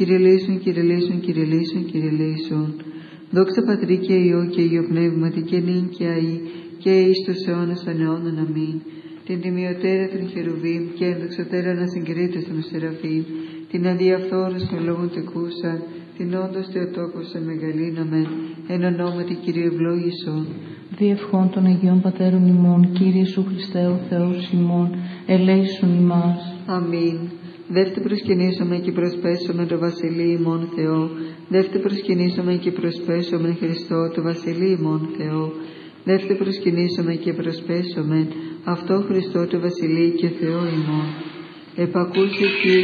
Κύριε ελέησον, Κύριε ελέησον, Κύριε ελέησον, Κύριε ελέησον. Δόξα Πατρί και Υιό και Υιό Πνεύματι και νυν και αεί και εις τους αιώνας των αιώνων. Αμήν. Την τιμιωτέρα των χερουβίμ και ενδοξωτέρα ανασυγκρίτως των σεραφείμ, την αδιαφθόρους των λόγων τεκούσαν, την όντως Θεοτόκουσα μεγαλύναμεν, εν ονόματι Κυρίου ευλόγησον. Διευχών των Αγίων Πατέρων ημών, Κύριε Ιησού Χριστέ ο Θεός ημών, ελέησον ημάς. Αμήν. Δεύτε προσκυνήσομεν και προσπέσομεν το Βασιλείο ημών Θεό. Δεύτε προσκυνήσομεν και προσπέσομεν Χριστό το Βασιλείο ημών Θεό. Δεύτε προσκυνήσομεν και προσπέσομεν αυτό Χριστό το Βασιλείο και Θεό ημών. Επακούσε Κύριε